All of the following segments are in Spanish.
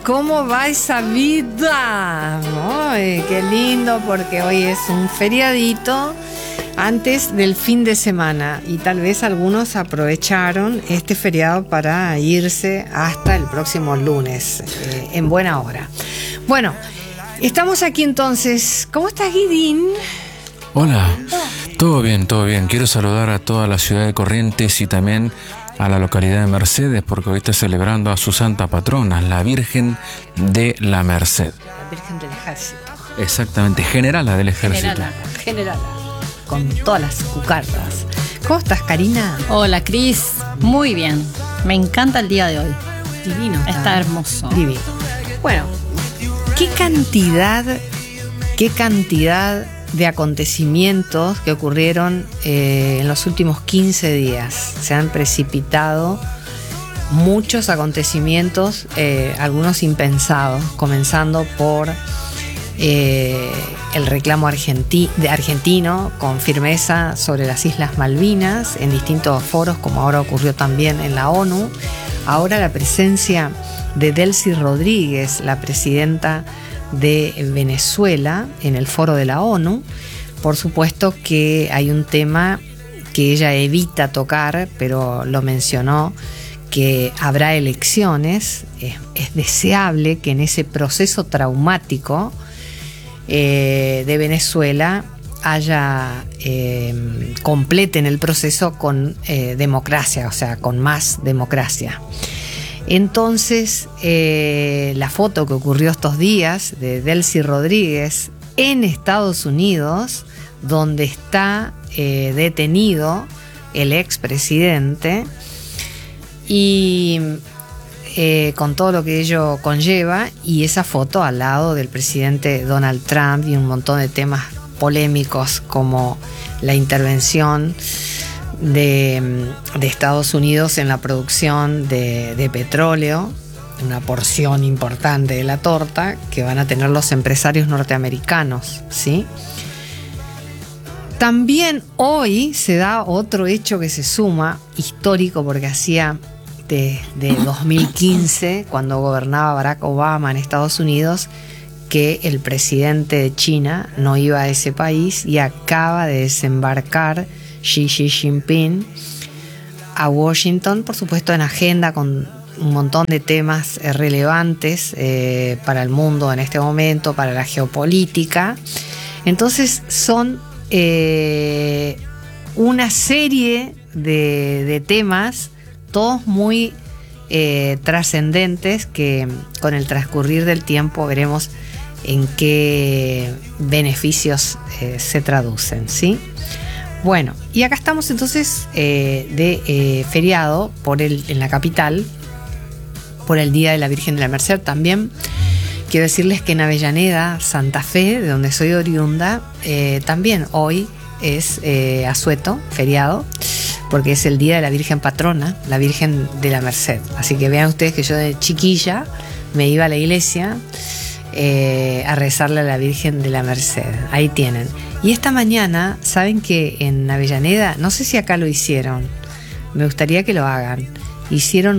¿Cómo va esa vida? Ay, qué lindo, porque hoy es un feriadito antes del fin de semana y tal vez algunos aprovecharon este feriado para irse hasta el próximo lunes, en buena hora. Bueno, estamos aquí entonces. ¿Cómo estás, Guidín? Hola, todo bien, todo bien. Quiero saludar a toda la ciudad de Corrientes y también a la localidad de Mercedes, porque hoy está celebrando a su santa patrona, la Virgen de la Merced. La Virgen del Ejército. Exactamente, generala del Ejército. Generala, con todas las cucardas. ¿Cómo estás, Karina? Hola, Cris. Muy bien. Me encanta el día de hoy. Divino. Está hermoso. Divino. Bueno, ¿qué cantidad de acontecimientos que ocurrieron en los últimos 15 días? Se han precipitado muchos acontecimientos, algunos impensados, comenzando por el reclamo argentino con firmeza sobre las Islas Malvinas en distintos foros, como ahora ocurrió también en la ONU. Ahora la presencia de Delcy Rodríguez, la presidenta de Venezuela, en el foro de la ONU. Por supuesto que hay un tema que ella evita tocar, pero lo mencionó, que habrá elecciones. Es deseable que en ese proceso traumático de Venezuela completen el proceso con democracia, o sea, con más democracia. Entonces, la foto que ocurrió estos días de Delcy Rodríguez en Estados Unidos, donde está detenido el expresidente, y con todo lo que ello conlleva, y esa foto al lado del presidente Donald Trump y un montón de temas polémicos como la intervención de Estados Unidos en la producción de petróleo, una porción importante de la torta que van a tener los empresarios norteamericanos, ¿sí? También hoy se da otro hecho que se suma, histórico, porque hacía de 2015, cuando gobernaba Barack Obama en Estados Unidos, que el presidente de China no iba a ese país, y acaba de desembarcar Xi Jinping a Washington, por supuesto en agenda con un montón de temas relevantes para el mundo en este momento, para la geopolítica. Entonces son una serie de temas, todos muy trascendentes, que con el transcurrir del tiempo veremos en qué beneficios se traducen, ¿sí? Bueno, y acá estamos entonces de feriado en la capital, por el Día de la Virgen de la Merced. También quiero decirles que en Avellaneda, Santa Fe, de donde soy oriunda, también hoy es asueto, feriado, porque es el Día de la Virgen Patrona, la Virgen de la Merced. Así que vean ustedes que yo de chiquilla me iba a la iglesia a rezarle a la Virgen de la Merced. Ahí tienen. Y esta mañana, saben que en Avellaneda, no sé si acá lo hicieron, me gustaría que lo hagan, hicieron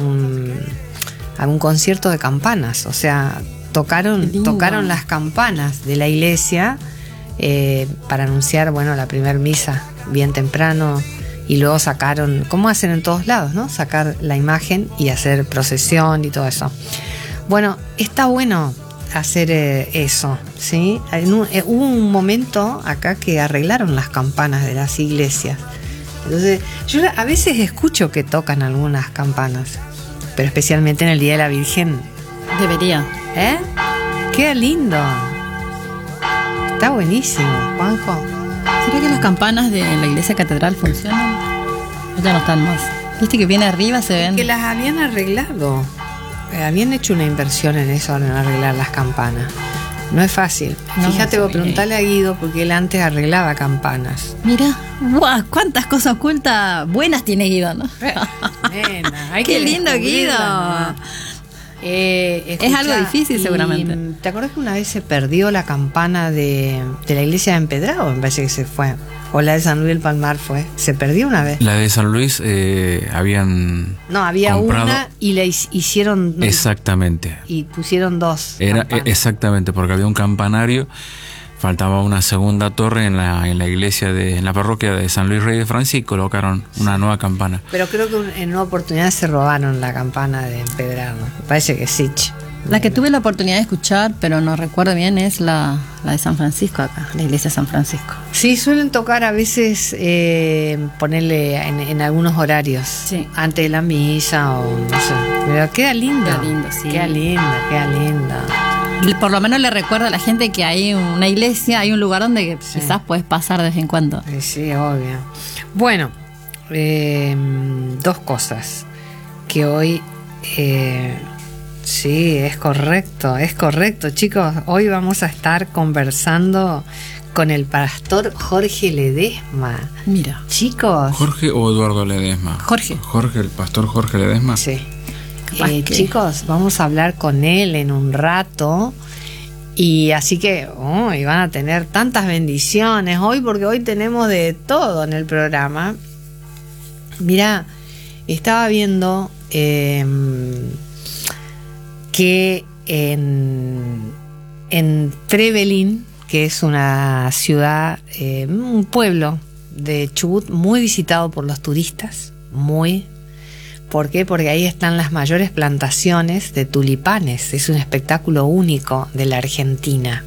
un concierto de campanas, o sea, tocaron las campanas de la iglesia para anunciar, bueno, la primer misa bien temprano, y luego sacaron, como hacen en todos lados, ¿no? Sacar la imagen y hacer procesión y todo eso. Bueno, está bueno hacer eso, ¿sí? Hubo un momento acá que arreglaron las campanas de las iglesias. Entonces, yo a veces escucho que tocan algunas campanas, pero especialmente en el Día de la Virgen. Debería. Qué lindo. Está buenísimo, Juanjo. ¿Será que las campanas de la iglesia catedral funcionan? ¿O ya no están más? Viste que viene arriba, se ven. Que las habían arreglado. Habían hecho una inversión en eso, en arreglar las campanas. No es fácil. No, fíjate, voy a preguntarle a Guido, porque él antes arreglaba campanas. Mira, ¡guau! Cuántas cosas ocultas buenas tiene Guido, ¿no? Nena, ¡qué lindo, Guido! Es algo difícil, seguramente. ¿Te acuerdas que una vez se perdió la campana de la iglesia de Empedrado? Me parece que se fue. O la de San Luis del Palmar fue. Se perdió una vez. La de San Luis habían. No, había comprado... una y la hicieron. Exactamente. Y pusieron dos. Era exactamente, porque había un campanario. Faltaba una segunda torre en la iglesia en la parroquia de San Luis Rey de Francia y colocaron una nueva campana. Pero creo que en una oportunidad se robaron la campana de Empedrado. Me parece que sí. La que tuve la oportunidad de escuchar, pero no recuerdo bien, es la de San Francisco acá, la iglesia de San Francisco. Sí, suelen tocar a veces, ponerle en algunos horarios, sí, antes de la misa o no sé. Pero queda lindo. Queda lindo, sí. Queda linda. Por lo menos le recuerda a la gente que hay una iglesia, hay un lugar donde quizás puedes pasar de vez en cuando. Sí, obvio. Bueno, dos cosas que hoy... sí, es correcto, chicos. Hoy vamos a estar conversando con el pastor Jorge Ledesma. Mira, chicos. ¿Jorge o Eduardo Ledesma? Jorge, el pastor Jorge Ledesma. Sí. Chicos, vamos a hablar con él en un rato. Y así que y van a tener tantas bendiciones hoy, porque hoy tenemos de todo en el programa. Mira, estaba viendo que en Trevelin, que es una ciudad, un pueblo de Chubut muy visitado por los turistas, ¿por qué? Porque ahí están las mayores plantaciones de tulipanes. Es un espectáculo único de la Argentina.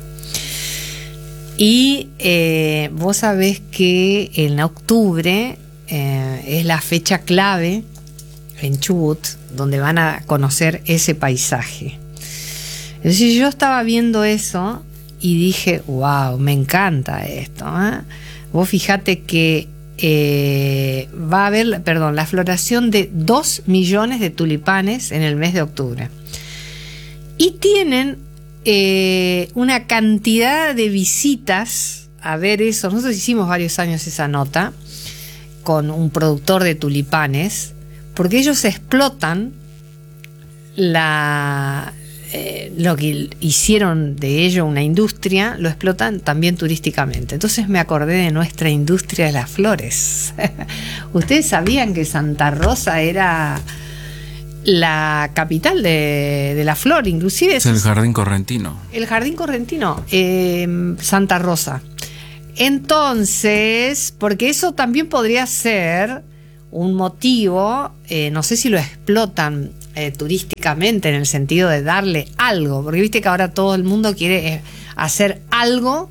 Y vos sabés que en octubre es la fecha clave en Chubut, donde van a conocer ese paisaje. Entonces yo estaba viendo eso y dije, wow, me encanta esto, ¿eh? Vos fíjate que va a haber, la floración de 2 millones de tulipanes en el mes de octubre. Y tienen una cantidad de visitas a ver eso. Nosotros hicimos varios años esa nota con un productor de tulipanes, porque ellos explotan lo que hicieron de ello una industria, lo explotan también turísticamente. Entonces me acordé de nuestra industria de las flores. ¿Ustedes sabían que Santa Rosa era la capital de la flor? Inclusive es el Jardín Correntino. El Jardín Correntino, Santa Rosa. Entonces, porque eso también podría ser un motivo, no sé si lo explotan turísticamente en el sentido de darle algo, porque viste que ahora todo el mundo quiere hacer algo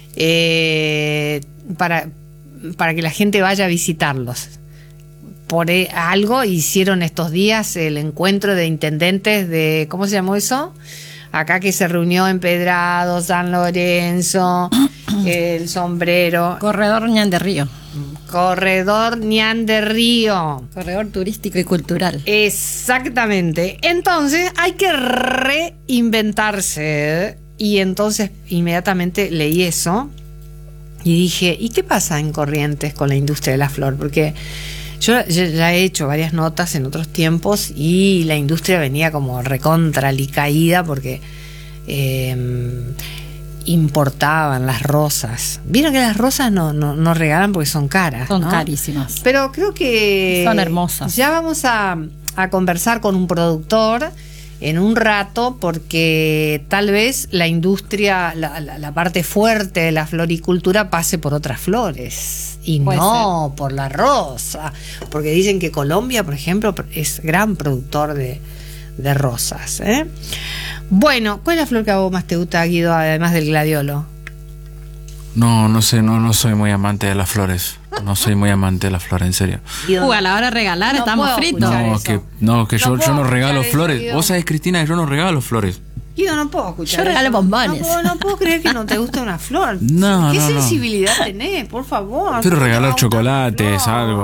para que la gente vaya a visitarlos. Por algo hicieron estos días el encuentro de intendentes de, ¿cómo se llamó eso? Acá, que se reunió Empedrado, San Lorenzo, El Sombrero. Corredor Ñan de Río. Corredor Ñan de Río. Corredor turístico y cultural. Exactamente. Entonces hay que reinventarse. Y entonces inmediatamente leí eso y dije, ¿y qué pasa en Corrientes con la industria de la flor? Porque yo ya he hecho varias notas en otros tiempos y la industria venía como recontralicaída porque importaban las rosas. Vieron que las rosas no regalan porque son caras. Son, ¿no? Carísimas. Pero creo que son hermosas. Ya vamos a conversar con un productor en un rato, porque tal vez la industria, la parte fuerte de la floricultura pase por otras flores y no por la rosa, porque dicen que Colombia, por ejemplo, es gran productor de rosas, ¿eh? Bueno, ¿cuál es la flor que a vos más te gusta, Guido, además del gladiolo? No sé, no soy muy amante de las flores. No soy muy amante de las flores, en serio. A la hora de regalar estamos fritos. Que yo no regalo flores. Guido. Vos sabés, Cristina, que yo no regalo flores. Guido, no puedo escuchar. Yo regalo bombones. No puedo creer que no te gusta una flor. No, ¿Qué no, sensibilidad tenés, por favor? Quiero regalar chocolates, algo.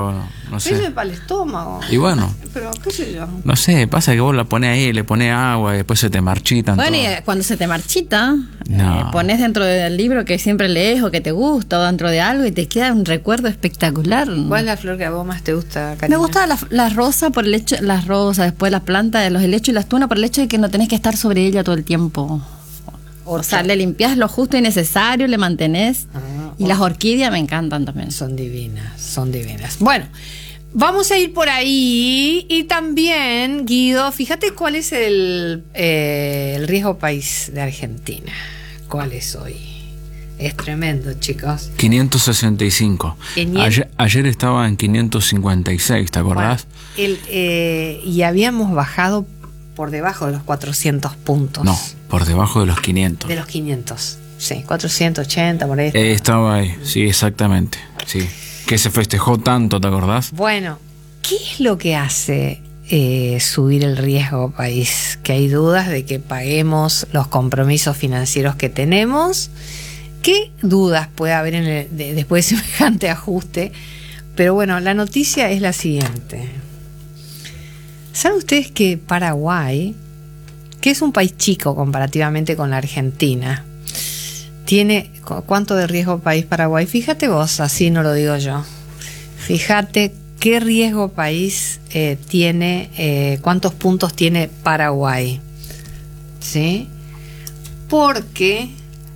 no sé. Eso es para el estómago. Y bueno, Pero, qué sé yo. no sé, pasa que vos la pones ahí, le pones agua y después se te marchitan. Bueno, todo. y cuando se te marchita, No. pones dentro del libro que siempre lees o que te gusta o dentro de algo y te queda un recuerdo espectacular. ¿Cuál es la flor que a vos más te gusta, Karina? Me gusta la rosa por el hecho, las rosas, después la planta de los helechos y las tunas por el hecho de que no tenés que estar sobre ella todo el tiempo. O sea, le limpias lo justo y necesario, le mantenés. Y las orquídeas me encantan también. Son divinas, son divinas. Bueno, vamos a ir por ahí. Y también, Guido, fíjate cuál es el riesgo país de Argentina. ¿Cuál es hoy? Es tremendo, chicos. 565. Ayer estaba en 556, ¿te acordás? Bueno, y habíamos bajado por debajo de los 400 puntos. No, por debajo de los 500. De los 500. Sí, 480 por ahí. Estaba ahí, sí, exactamente. Sí. Que se festejó tanto, ¿te acordás? Bueno, ¿qué es lo que hace subir el riesgo país? Que hay dudas de que paguemos los compromisos financieros que tenemos. ¿Qué dudas puede haber después de semejante ajuste? Pero bueno, la noticia es la siguiente. ¿Saben ustedes que Paraguay, que es un país chico comparativamente con la Argentina, tiene cuánto de riesgo país Paraguay? Fíjate vos, así no lo digo yo. Fíjate qué riesgo país tiene, cuántos puntos tiene Paraguay. ¿Sí? Porque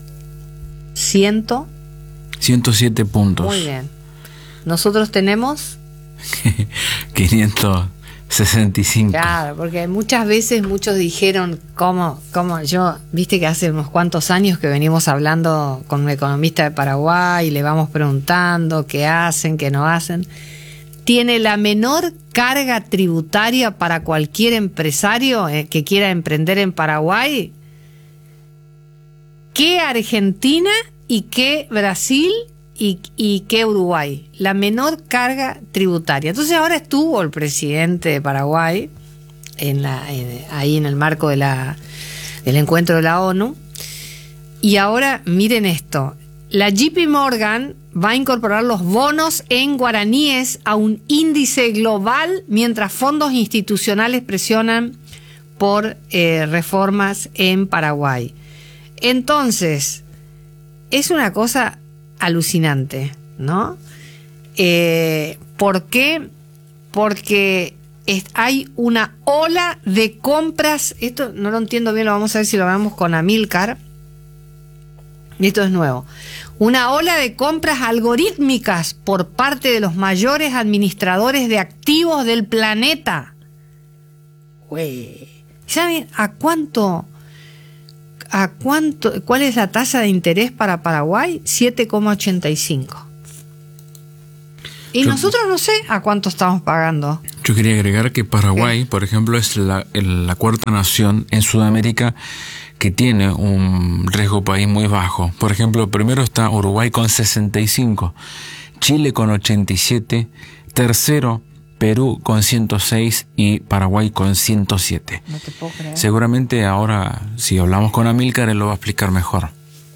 107 puntos. Muy bien. Nosotros tenemos 565. Claro, porque muchas veces muchos dijeron cómo yo, viste que hace unos cuantos años que venimos hablando con un economista de Paraguay y le vamos preguntando qué hacen, qué no hacen. Tiene la menor carga tributaria para cualquier empresario que quiera emprender en Paraguay que Argentina y que Brasil y que Uruguay, la menor carga tributaria. Entonces ahora estuvo el presidente de Paraguay ahí en el marco del encuentro de la ONU, y ahora miren esto, la JP Morgan va a incorporar los bonos en guaraníes a un índice global mientras fondos institucionales presionan por reformas en Paraguay. Entonces, es una cosa alucinante, ¿no? ¿Por qué? Porque hay una ola de compras. Esto no lo entiendo bien, lo vamos a ver si lo hablamos con Amílcar. Y esto es nuevo. Una ola de compras algorítmicas por parte de los mayores administradores de activos del planeta. ¿Saben cuál es la tasa de interés para Paraguay? 7,85. Y nosotros no sé a cuánto estamos pagando. Yo quería agregar que Paraguay, por ejemplo, es la cuarta nación en Sudamérica que tiene un riesgo país muy bajo. Por ejemplo, primero está Uruguay con 65, Chile con 87, tercero Perú con 106 y Paraguay con 107. No te puedo creer. Seguramente ahora, si hablamos con Amílcar, él lo va a explicar mejor.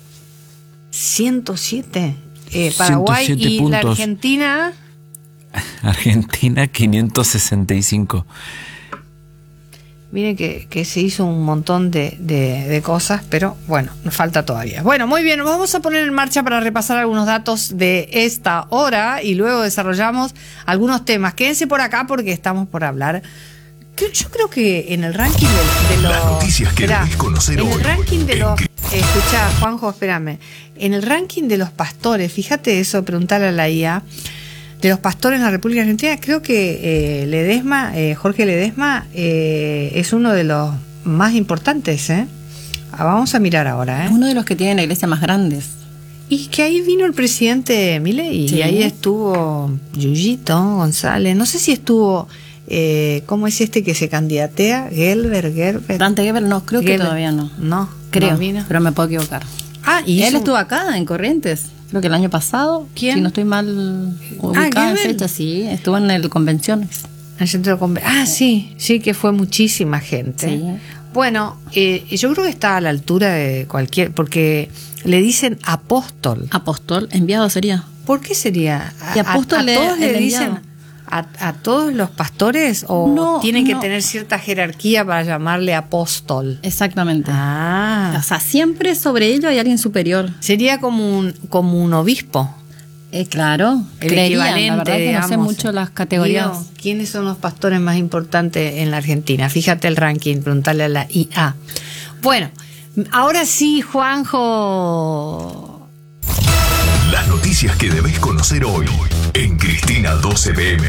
107. Paraguay 107 y puntos. la Argentina. Argentina 565. Miren que se hizo un montón de cosas, pero bueno, nos falta todavía. Bueno, muy bien, nos vamos a poner en marcha para repasar algunos datos de esta hora y luego desarrollamos algunos temas. Quédense por acá porque estamos por hablar. Yo creo que en el ranking de los... Las noticias que debes conocer hoy. En el ranking de los... Escucha, Juanjo, espérame. En el ranking de los pastores, fíjate eso, preguntarle a la IA, de los pastores en la República Argentina, creo que Jorge Ledesma, es uno de los más importantes, ¿eh? Vamos a mirar ahora, ¿eh? Uno de los que tiene la iglesia más grandes. Y que ahí vino el presidente Milei, Sí. y ahí estuvo Yuyito González, no sé si estuvo, ¿cómo es este que se candidatea? Gerber. Dante Gebel no, creo que todavía no. No, Creo, no vino. pero me puedo equivocar. Y Él estuvo acá en Corrientes, creo que el año pasado. ¿Quién? Si no estoy mal ubicada en Gebel. fecha, sí. Estuvo en el convenciones. Sí, que fue muchísima gente. Sí. Bueno, yo creo que está a la altura de cualquier, porque le dicen apóstol. Apóstol, enviado sería. ¿Por qué sería? Y apóstol a todos el le enviado. dicen a todos los pastores o No, tienen que no. tener cierta jerarquía para llamarle apóstol? Exactamente. Ah, O sea, siempre sobre ello hay alguien superior. sería como un obispo. Claro, El creerían, equivalente, la verdad que no sé digamos. mucho las categorías. Digo, ¿quiénes son los pastores más importantes en la Argentina? Fíjate el ranking, preguntarle a la IA. Bueno, ahora sí, Juanjo. Las noticias que debes conocer hoy en Cristina 12 PM.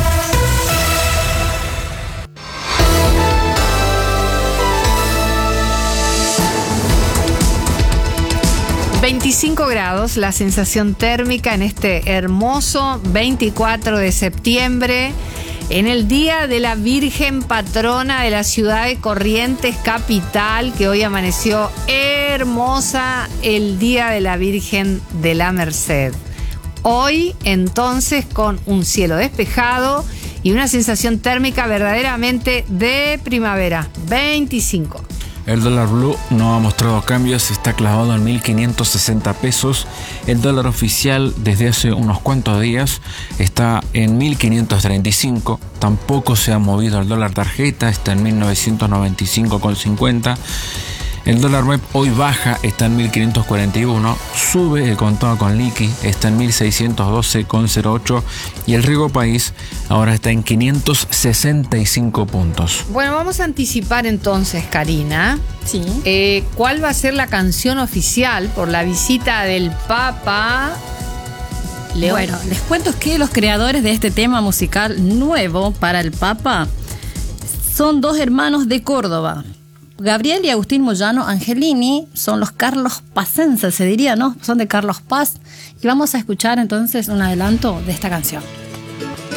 25 grados la sensación térmica en este hermoso 24 de septiembre, en el Día de la Virgen Patrona de la ciudad de Corrientes capital, que hoy amaneció hermosa, el Día de la Virgen de la Merced. Hoy, entonces, con un cielo despejado y una sensación térmica verdaderamente de primavera, 25. El dólar blue no ha mostrado cambios, está clavado en 1.560 pesos. El dólar oficial desde hace unos cuantos días está en 1.535. Tampoco se ha movido el dólar tarjeta, está en 1.995,50. El dólar web hoy baja, está en 1.541, sube el contado con liqui, está en 1.612,08 y el Riego País ahora está en 565 puntos. Bueno, vamos a anticipar entonces, Karina, Sí. ¿cuál va a ser la canción oficial por la visita del Papa León? Bueno, les cuento que los creadores de este tema musical nuevo para el Papa son dos hermanos de Córdoba. Gabriel y Agustín Moyano Angelini son los Carlos Pacenses, se diría, ¿no? Son de Carlos Paz. Y vamos a escuchar entonces un adelanto de esta canción.